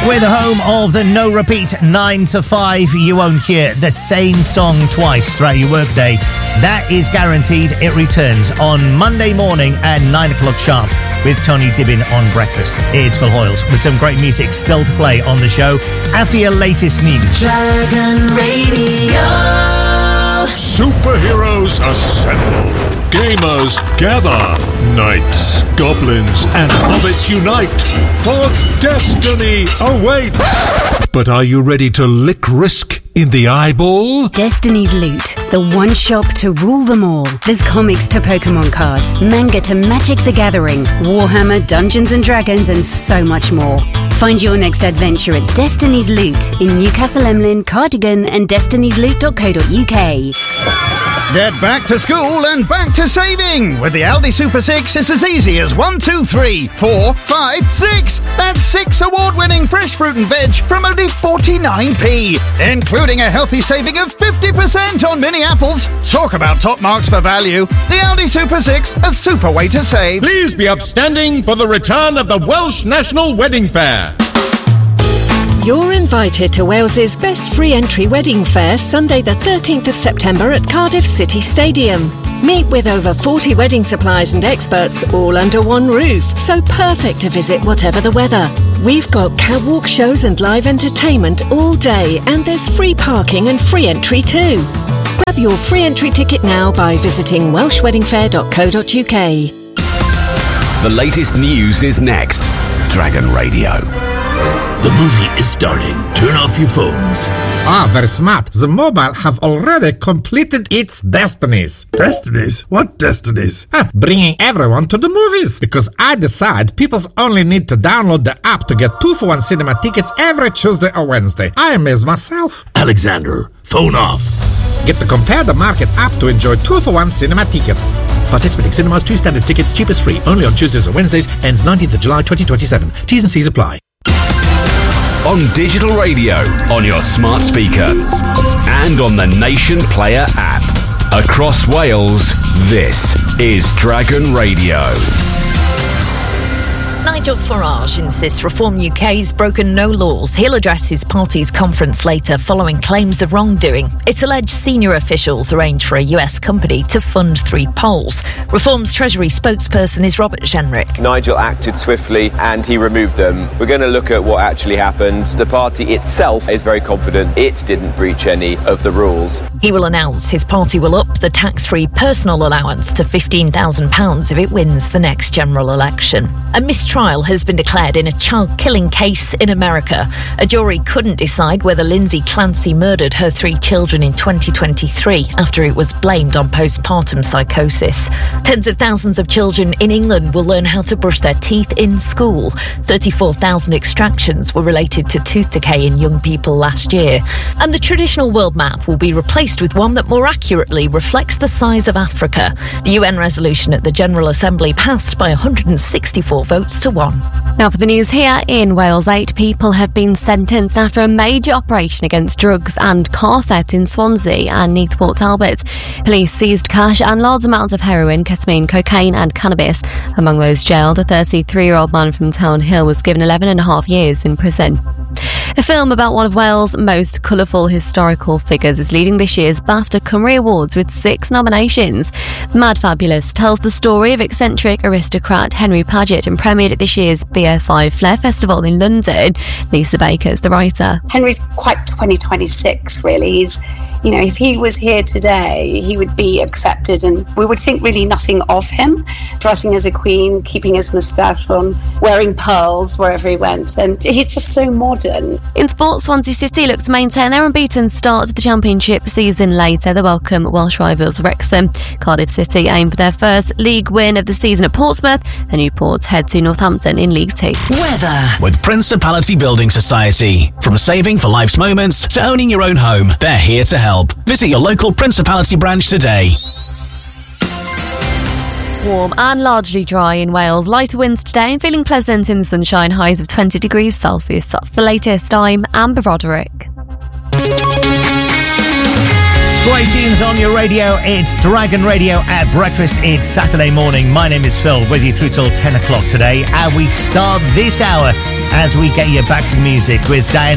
We're the home of the no repeat 9 to 5. You won't hear the same song twice throughout your workday. That is guaranteed. It returns on Monday morning at 9 o'clock sharp with Tony Dibbin on breakfast. It's Phil Hoyles with some great music still to play on the show after your latest news. Dragon Radio. Superheroes assemble. Gamers gather. Knights, goblins, and hobbits unite. For destiny awaits. But are you ready to lick risk in the eyeball? Destiny's Loot, the one shop to rule them all. There's comics to Pokemon cards, manga to Magic the Gathering, Warhammer, Dungeons and Dragons, and so much more. Find your next adventure at Destiny's Loot in Newcastle Emlyn, Cardigan, and destiny'sloot.co.uk. Get back to school and back to saving! With the Aldi Super 6, it's as easy as 1, 2, 3, 4, 5, 6! That's 6 award-winning fresh fruit and veg from only 49p, including a healthy saving of 50% on mini apples. Talk about top marks for value. The Aldi Super 6, a super way to save. Please be upstanding for the return of the Welsh National Wedding Fair. You're invited to Wales's best free entry wedding fair Sunday the 13th of September at Cardiff City Stadium. Meet with over 40 wedding suppliers and experts all under one roof, so perfect to visit whatever the weather. We've got catwalk shows and live entertainment all day, and there's free parking and free entry too. Grab your free entry ticket now by visiting welshweddingfair.co.uk. The latest news is next. Dragon Radio. The movie is starting. Turn off your phones. Very smart. The mobile have already completed its destinies. Destinies? What destinies? Bringing everyone to the movies. Because I decide people only need to download the app to get 2-for-1 cinema tickets every Tuesday or Wednesday. I amaze myself. Alexander, phone off. Get the Compare the Market app to enjoy 2-for-1 cinema tickets. Participating cinemas, 2 standard tickets, cheapest free. Only on Tuesdays or Wednesdays. Ends 19th of July 2027. T's and C's apply. On digital radio, on your smart speaker, and on the Nation Player app. Across Wales, this is Dragon Radio. Nigel Farage insists Reform UK's broken no laws. He'll address his party's conference later following claims of wrongdoing. It's alleged senior officials arranged for a US company to fund 3 polls. Reform's Treasury spokesperson is Robert Jenrick. Nigel acted swiftly and he removed them. We're going to look at what actually happened. The party itself is very confident it didn't breach any of the rules. He will announce his party will up the tax-free personal allowance to £15,000 if it wins the next general election. A mistrial has been declared in a child-killing case in America. A jury couldn't decide whether Lindsay Clancy murdered her 3 children in 2023 after it was blamed on postpartum psychosis. Tens of thousands of children in England will learn how to brush their teeth in school. 34,000 extractions were related to tooth decay in young people last year. And the traditional world map will be replaced with one that more accurately reflects the size of Africa. The UN resolution at the General Assembly passed by 164 votes to 1. Now for the news here in Wales, 8 people have been sentenced after a major operation against drugs and car theft in Swansea and Neath Port Talbot. Police seized cash and large amounts of heroin, ketamine, cocaine and cannabis. Among those jailed, a 33-year-old man from Town Hill was given 11.5 years in prison. A film about one of Wales' most colourful historical figures is leading this year's BAFTA Cymru Awards with 6 nominations. Mad Fabulous tells the story of eccentric aristocrat Henry Paget and premiered at this year's BFI Flair Festival in London. Lisa Baker's the writer. Henry's quite 2026, really. He's, if he was here today, he would be accepted and we would think really nothing of him. Dressing as a queen, keeping his moustache on, wearing pearls wherever he went. And he's just so modern. In sports, Swansea City look to maintain their unbeaten start to the Championship season later. They welcome Welsh rivals Wrexham. Cardiff City aim for their first league win of the season at Portsmouth. And Newport head to Northampton in League 2. Weather with Principality Building Society. From saving for life's moments to owning your own home, they're here to help. Visit your local Principality branch today. Warm and largely dry in Wales. Lighter winds today and feeling pleasant in the sunshine. Highs of 20 degrees Celsius. That's the latest. I'm Amber Roderick. Great tunes on your radio. It's Dragon Radio at breakfast. It's Saturday morning. My name is Phil, with you through till 10 o'clock today. And we start this hour as we get you back to music with Diana